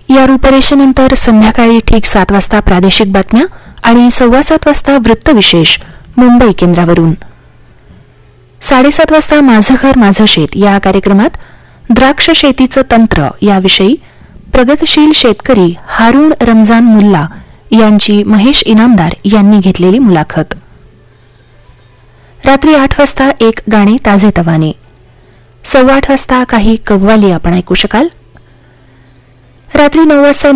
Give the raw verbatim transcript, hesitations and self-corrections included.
या रूपरेषेनंतर संध्याकाळी ठीक सात वाजता प्रादेशिक बातम्या आणि सव्वा सात वाजता वृत्तविशेष मुंबई केंद्रावरून. साडेसात वाजता माझं घर माझं शेत या कार्यक्रमात द्राक्ष शेतीचं तंत्र याविषयी प्रगतशील शेतकरी हारून रमजान मुल्ला यांची महेश इनामदार यांनी घेतलेली मुलाखत. रात्री आठ वाजता एक गाणे ताजेतवाने. सव्वा आठ वाजता काही कव्वाली आपण ऐकू शकाल. रात्री नऊ वाजता